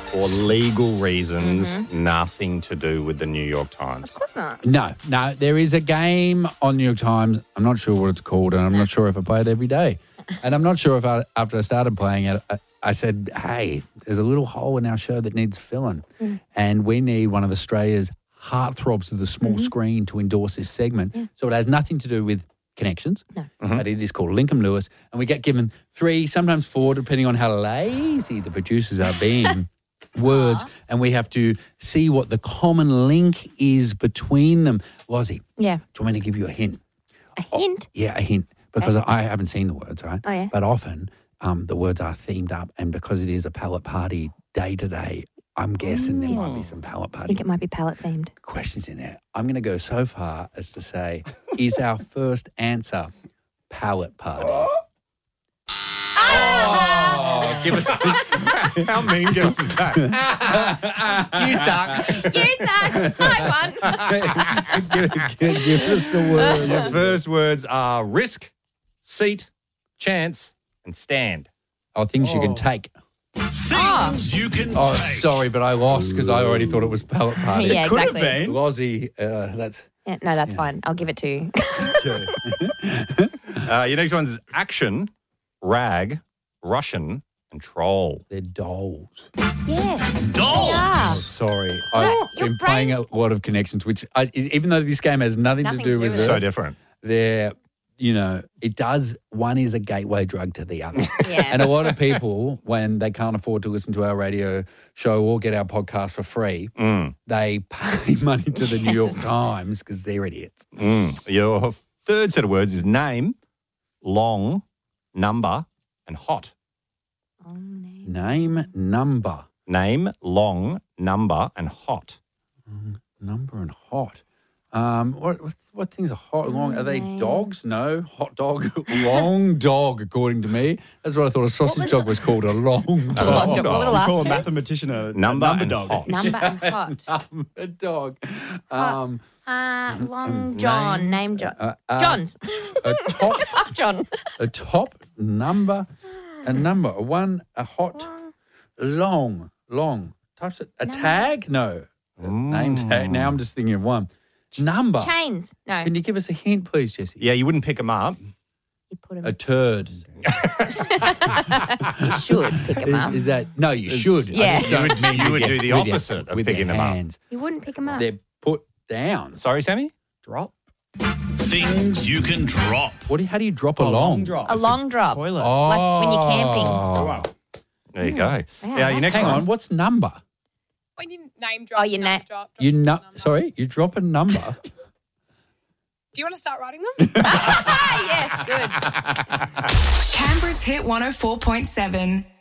for legal reasons, nothing to do with the New York Times. Of course not. No. There is a game on New York Times. I'm not sure what it's called, and I'm not sure if I play it every day. And I'm not sure if after I started playing it, I said, hey, there's a little hole in our show that needs filling. And we need one of Australia's heartthrobs of the small screen to endorse this segment. Yeah. So it has nothing to do with connections, but it is called Lincoln Lewis. And we get given 3, sometimes 4, depending on how lazy the producers are being, words. And we have to see what the common link is between them. Lozzie, do you want me to give you a hint? A hint? A hint. Because I haven't seen the words, right? Oh, yeah. But often the words are themed up. And because it is a palette party day to day, I'm guessing there might be some palette party. I think it might be palette themed. Questions in there. I'm going to go so far as to say, is our first answer palette party? Give us how mean girls is that? You suck. You suck. I won. give us the word. Your first words are risk, seat, chance, and stand. Things you can take. Things you can take. Sorry, but I lost because I already thought it was palette party. Yeah, Could have exactly. been. Lozzie, that's... Yeah, no, that's fine. I'll give it to you. Your next one is action, rag, Russian, and troll. They're dolls. Yes. Dolls. Sorry. No, I've your been playing a lot of connections, which even though this game has nothing to do with it, So different. they're, it does, one is a gateway drug to the other. Yeah. And a lot of people, when they can't afford to listen to our radio show or get our podcast for free, they pay money to the New York Times because they're idiots. Your third set of words is name, long, number, and hot. Name, number. Name, long, number, and hot. Number and hot. What things are hot, long? Are they dogs? No. Hot dog, long dog, according to me. That's what I thought a sausage dog was called, a long dog. What were the last Call a two? mathematician a Number number and dog. hot. Number and hot. A dog. Long John. Name John. John's. A top, Half John. a top, number, a number. A one, a hot, long. Types it. A tag? No. A name tag. Now I'm just thinking of one. Number. Chains. No. Can you give us a hint, please, Jessie? Yeah, you wouldn't pick them up. You put him. A turd. You should pick him up. Is that? No, you should. Yeah. You would do the With your- opposite of with picking your them up. hands. You wouldn't pick him up. They're put down. Sorry, Sammy? Drop. Things you can drop. How do you drop a long? Long drop. A It's long drop. Toilet. Like when you're camping. Oh, wow. There you go. Yeah, your next Hang one. on, what's number? When you name drop, Oh, you number na- drop. You drop number. Sorry, you drop a number. Do you want to start writing them? Yes, good. Canberra's Hit 104.7.